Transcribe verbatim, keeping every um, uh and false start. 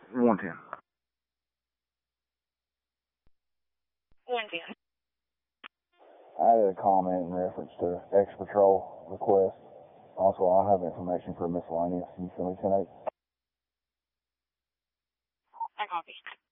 one ten. one ten. I had a comment in reference to X-Patrol request. Also, I have information for miscellaneous. Can you send me ten eight? I copy.